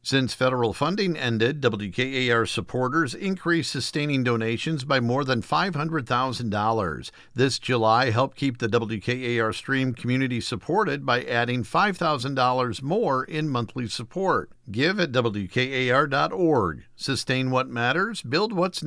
Since federal funding ended, WKAR supporters increased sustaining donations by more than $500,000. This July helped keep the WKAR stream community supported by adding $5,000 more in monthly support. Give at WKAR.org. Sustain what matters, build what's